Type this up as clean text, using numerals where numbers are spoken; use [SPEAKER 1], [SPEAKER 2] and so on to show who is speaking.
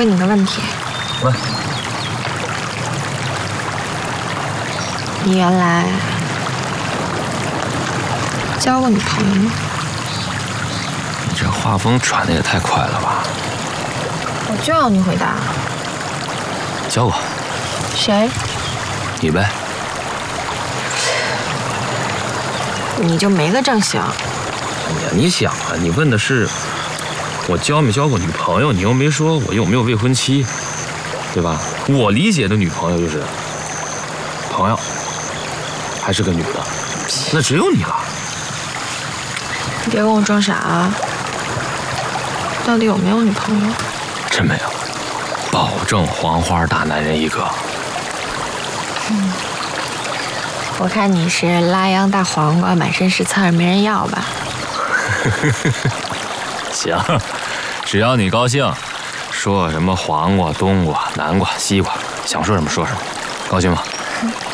[SPEAKER 1] 问你个问题。
[SPEAKER 2] 问。
[SPEAKER 1] 你原来交过女朋友吗？
[SPEAKER 2] 你这画风传的也太快了吧！
[SPEAKER 1] 我就要你回答。
[SPEAKER 2] 交过。
[SPEAKER 1] 谁？
[SPEAKER 2] 你呗。
[SPEAKER 1] 你就没个正形。
[SPEAKER 2] 哎呀，你想啊，你问的是我交没交过女朋友，你又没说我有没有未婚妻，对吧？我理解的女朋友就是朋友，还是个女的，那只有你了。
[SPEAKER 1] 你别跟我装傻啊！到底有没有女朋友？
[SPEAKER 2] 真没有，保证黄花大男人一个。
[SPEAKER 1] 我看你是拉秧大黄瓜，满身是刺儿没人要吧？
[SPEAKER 2] 行，只要你高兴，说什么黄瓜、冬瓜、南瓜、西瓜，想说什么说什么，高兴吗？